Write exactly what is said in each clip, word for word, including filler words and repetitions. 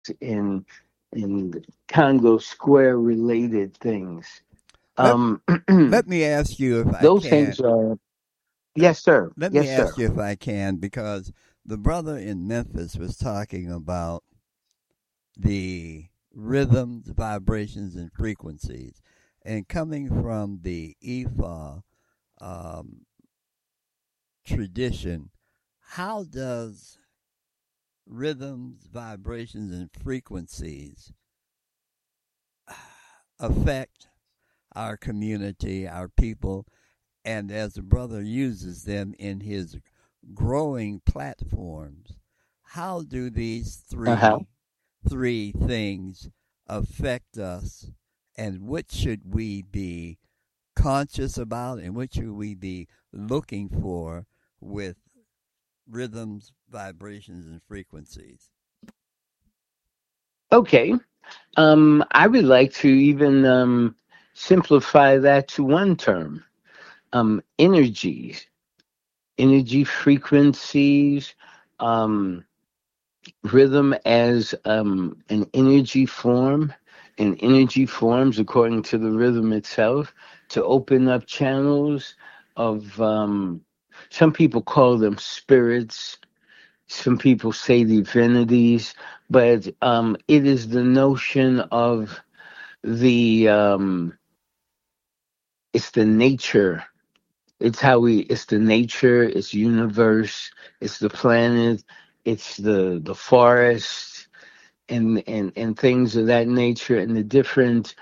in in Congo Square related things. Let Um, let me ask you if I those can. things are yes, sir. Let me Yes, sir. ask you if I can, because the brother in Memphis was talking about the rhythms, vibrations, and frequencies, and coming from the Ifa um, tradition, how does rhythms, vibrations, and frequencies affect our community, our people, and as the brother uses them in his growing platforms, how do these Uh huh. three three things affect us, and what should we be conscious about, and what should we be looking for with rhythms, vibrations, and frequencies? Okay. Um, I would like to even um, simplify that to one term: um, energies, energy frequencies, um, rhythm as um, an energy form, and energy forms according to the rhythm itself to open up channels of. Um, some people call them spirits. Some people say divinities, but um, it is the notion of the um it's the nature, it's how we it's the nature, it's universe, it's the planet, it's the the forest, and and and things of that nature, and the different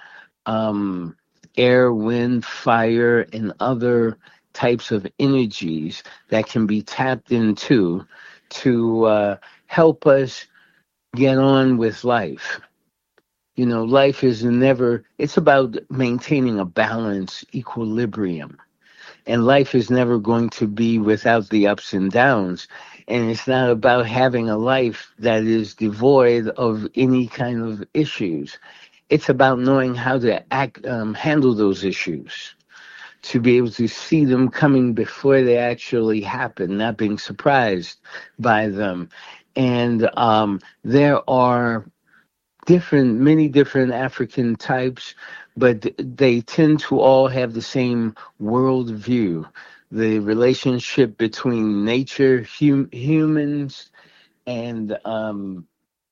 um air, wind, fire, and other types of energies that can be tapped into to uh, help us get on with life. You know, life is never, it's about maintaining a balance, equilibrium. And life is never going to be without the ups and downs. And it's not about having a life that is devoid of any kind of issues. It's about knowing how to act, um, handle those issues, to be able to see them coming before they actually happen, not being surprised by them. And um, there are different, many different African types, but they tend to all have the same world view. The relationship between nature, hum, humans, and um,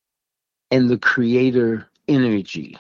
and the creator energy.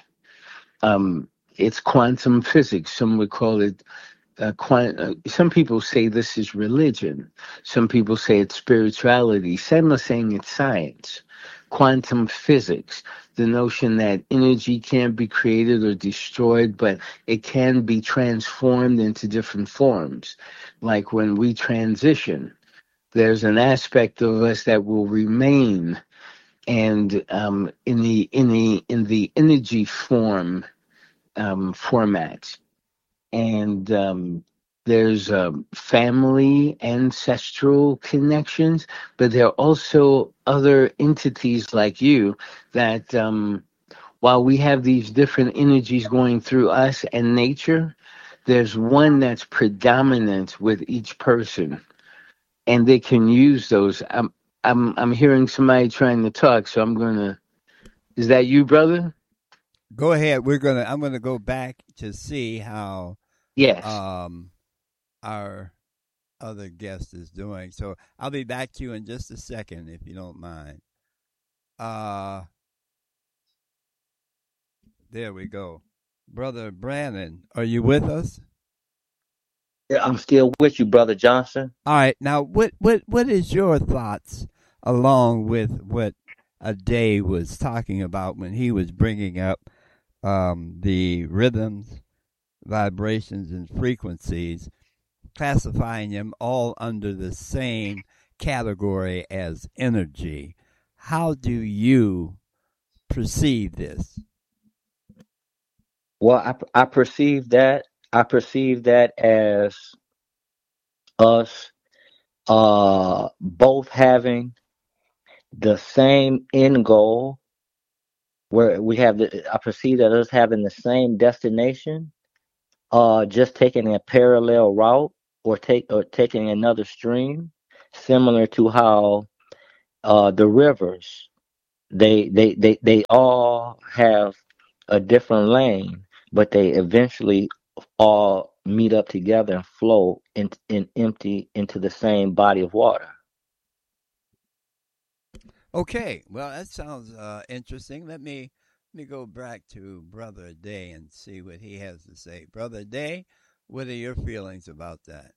Um, it's quantum physics. Some would call it uh, quant- uh, some people say this is religion. Some people say it's spirituality. Some are saying it's science. Quantum physics, the notion that energy can't be created or destroyed, but it can be transformed into different forms. Like when we transition, there's an aspect of us that will remain, and um, in the in the in the energy form um, format, and um, there's um, family ancestral connections, but there are also other entities like you that um, while we have these different energies going through us and nature, there's one that's predominant with each person, and they can use those. I'm I'm I'm hearing somebody trying to talk, so I'm gonna. Is that you, brother? Go ahead. We're gonna. I'm gonna go back to see how Yes. um, our other guest is doing. So I'll be back to you in just a second, if you don't mind. Uh, there we go. Brother Brandon, are you with us? Yeah, I'm still with you, Brother Johnson. All right. Now, what what what is your thoughts along with what a day was talking about when he was bringing up um, the rhythms, vibrations, and frequencies, classifying them all under the same category as energy? How do you perceive this? Well, I, I perceive that. I perceive that as us uh, both having the same end goal, where we have the, I perceive that us having the same destination, uh, just taking a parallel route or take or taking another stream, similar to how uh, the rivers. They they they they all have a different lane, but they eventually all meet up together and flow in, in empty into the same body of water. Okay, well, that sounds uh, interesting. Let me let me go back to Brother Day and see what he has to say. Brother Day, what are your feelings about that?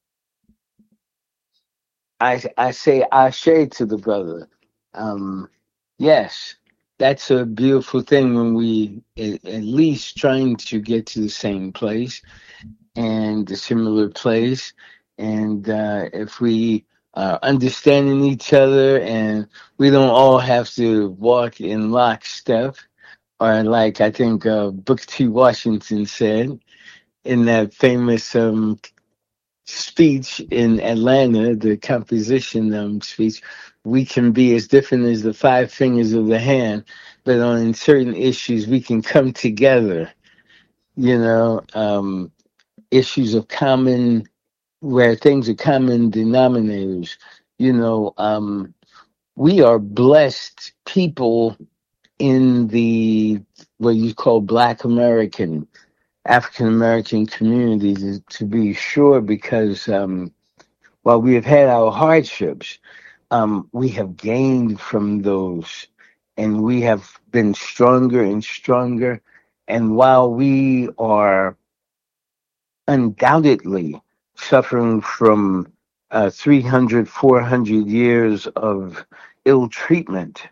I I say ashe to the brother. Um, yes, that's a beautiful thing when we at, at least trying to get to the same place and a similar place, and uh, if we are understanding each other and we don't all have to walk in lockstep, or like I think uh, Booker T. Washington said in that famous um, speech in Atlanta, the composition um, speech, we can be as different as the five fingers of the hand, but on certain issues we can come together. You know, um, issues of common, where things are common denominators. You know, um, we are blessed people in the what you call Black American, African American communities, to be sure, because um, while we have had our hardships, um, we have gained from those, and we have been stronger and stronger. And while we are undoubtedly suffering from uh, three hundred, years of ill treatment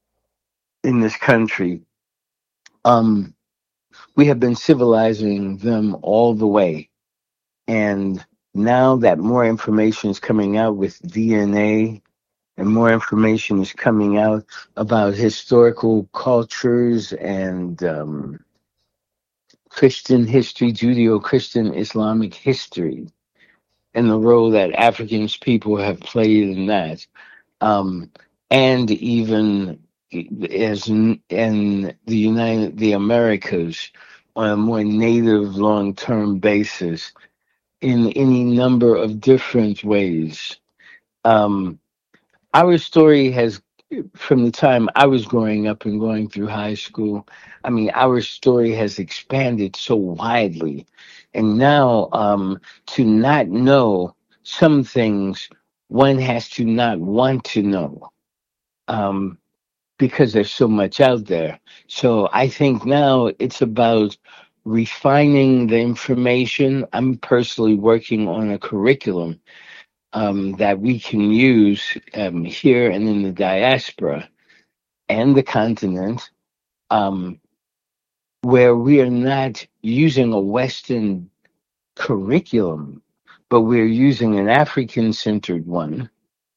in this country, um, we have been civilizing them all the way. And now that more information is coming out with D N A, and more information is coming out about historical cultures and um, Christian history, Judeo Christian Islamic history, and the role that Africans people have played in that. Um, and even as in, in the United, the Americas, on a more native long term basis, in any number of different ways. Um, our story has, from the time I was growing up and going through high school, I mean, our story has expanded so widely. And now, um, to not know some things, one has to not want to know, um, because there's so much out there. So I think now it's about refining the information. I'm personally working on a curriculum um, that we can use um, here and in the diaspora and the continent, um, where we are not using a Western curriculum, but we're using an African centered one,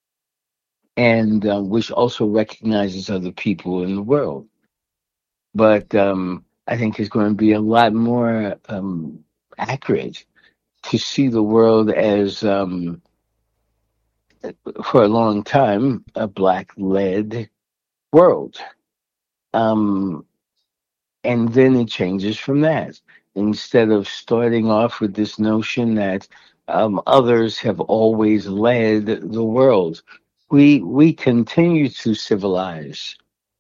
and uh, which also recognizes other people in the world. But um, I think it's going to be a lot more um, accurate to see the world as, um, for a long time, a black led world. Um, and then it changes from that. Instead of starting off with this notion that um, others have always led the world, we we continue to civilize.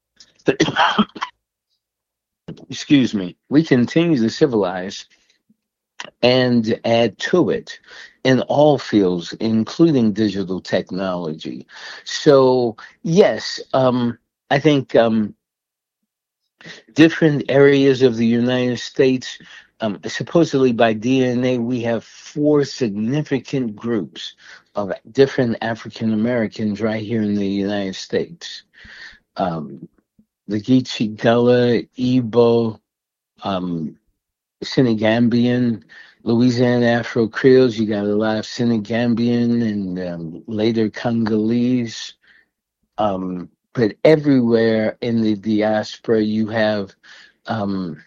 Excuse me. We continue to civilize and add to it in all fields, including digital technology. So yes, um, I think. Um, different areas of the United States. Um, supposedly by D N A, we have four significant groups of different African Americans right here in the United States. Um, the Geechee Gullah, Igbo, um, Senegambian, Louisiana Afro Creoles. You got a lot of Senegambian and um, later Congolese. Um, but everywhere in the diaspora, you have um,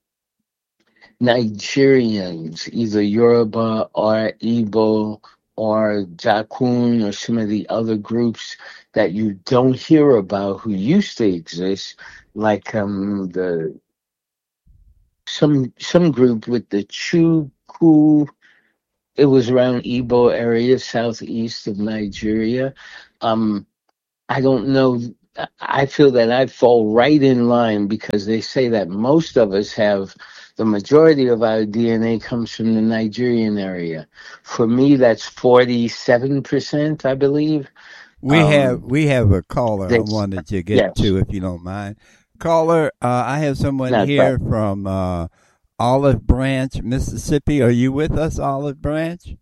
Nigerians, either Yoruba or Igbo or Jakun or some of the other groups that you don't hear about who used to exist, like um, the some some group with the Chuku. It was around Igbo area, southeast of Nigeria. Um, I don't know. I feel that I fall right in line because they say that most of us have the majority of our D N A comes from the Nigerian area. For me, that's forty-seven percent, I believe. We have Um, we have a caller I they, wanted to get yes, to, if you don't mind. Caller, uh, I have someone not here bad. from uh, Olive Branch, Mississippi. Are you with us, Olive Branch?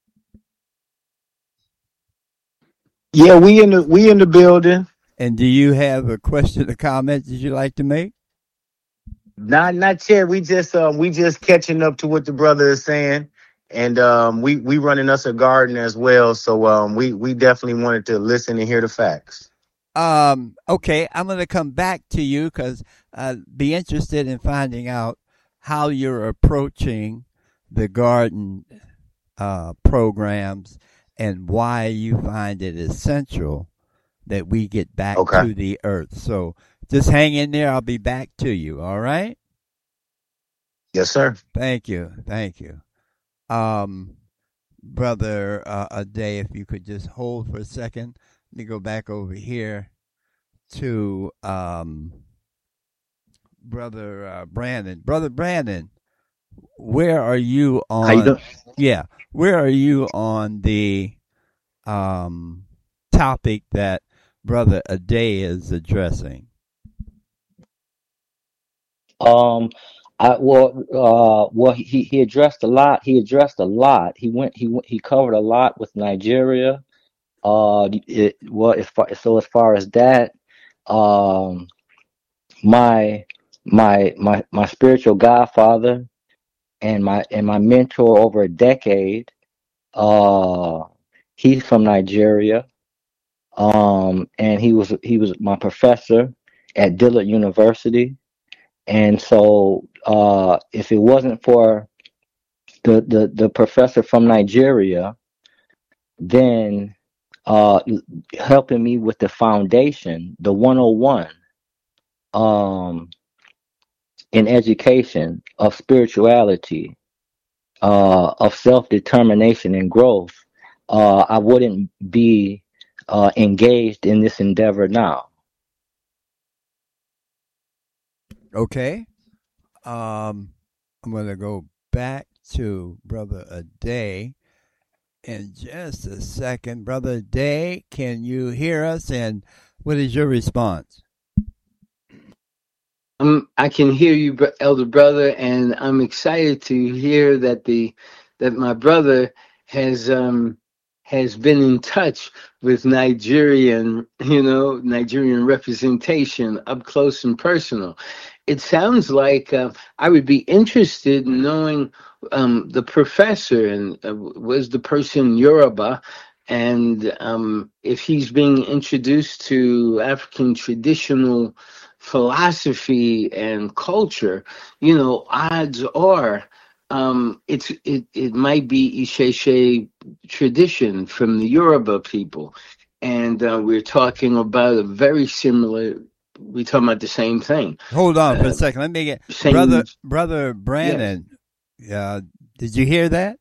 Yeah, we in the we in the building. And do you have a question or comment that you'd like to make? Not not yet. We just um we just catching up to what the brother is saying, and um we we running us a garden as well. So um we we definitely wanted to listen and hear the facts. Um, okay, I'm going to come back to you because I'd be interested in finding out how you're approaching the garden uh, programs and why you find it essential that we get back Okay. to the earth. So just hang in there. I'll be back to you. All right. Yes, sir. Thank you. Thank you. Um, Brother uh, Ade, if you could just hold for a second. Let me go back over here to um, Brother uh, Brandon. Brother Brandon, where are you How you on? doing? Yeah, where are you on the um, topic that Brother Ade is addressing? Um, I well, uh, well, he he addressed a lot. He addressed a lot. He went. He went. He covered a lot with Nigeria. Uh, it, well, as far so as far as that, um, my my my my spiritual godfather and my and my mentor over a decade. Uh, he's from Nigeria. Um, and he was he was my professor at Dillard University. And so, uh, if it wasn't for the, the, the professor from Nigeria, then uh, helping me with the foundation, the one oh one um, in education of spirituality, uh, of self determination and growth, uh, I wouldn't be uh, engaged in this endeavor now. Okay. Um, I'm going to go back to Brother Ade in just a second. Brother Ade, can you hear us? And what is your response? Um, I can hear you, br- elder brother, and I'm excited to hear that the that my brother has um has been in touch with Nigerian, you know, Nigerian representation up close and personal. It sounds like uh, I would be interested in knowing um, the professor and uh, was the person Yoruba, and um, if he's being introduced to African traditional philosophy and culture, you know, odds are um, it's it, it might be Isheshe tradition from the Yoruba people. And uh, we're talking about a very similar, we're talking about the same thing. Hold on for a Uh, second. Let me get same, Brother Brother yes. Brandon. Uh, did you hear that?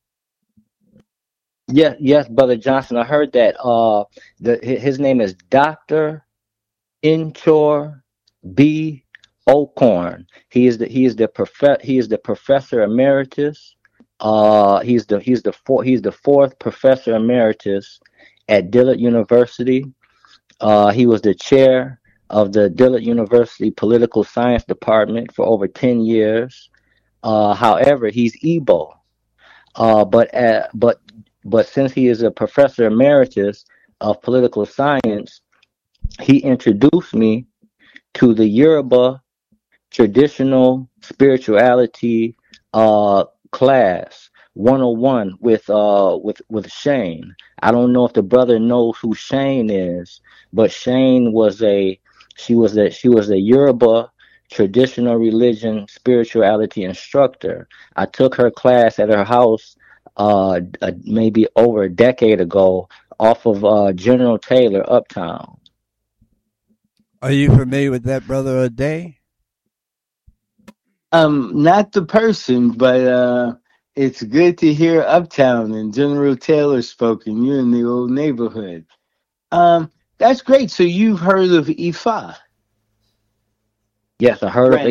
Yes, yes, Brother Johnson. I heard that. Uh, the hi- his name is Doctor Inchor B. Ocorn. He is the he is the prof he is the professor emeritus. Uh, he's the he's the four he's the fourth professor emeritus at Dillard University. Uh, he was the chair of the Dillard University Political Science Department for over ten years. Uh, however, he's Igbo. Uh, but uh, but but since he is a professor emeritus of political science, he introduced me to the Yoruba traditional spirituality uh, class one oh one with uh with with Shane. I don't know if the brother knows who Shane is, but Shane was a she was a she was a Yoruba traditional religion spirituality instructor. I took her class at her house uh, uh maybe over a decade ago off of uh General Taylor Uptown. Are you familiar with that, Brother Ade? Um, not the person, but uh, it's good to hear Uptown and General Taylor spoken. You're in the old neighborhood. Um, That's great. So you've heard of Ifa, Yes, I heard of Grand